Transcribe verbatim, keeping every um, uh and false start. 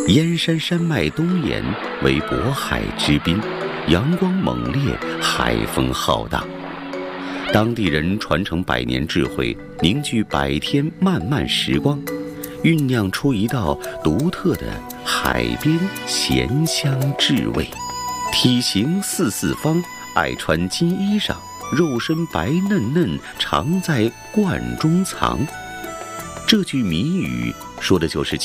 燕山山脉东沿为渤海之滨，阳光猛烈，海风浩大。当地人传承百年智慧，凝聚百天漫漫时光，酝酿出一道独特的海边咸香至味。体型四四方，爱穿金衣裳，肉身白嫩嫩，常在罐中藏。这句谜语说的就是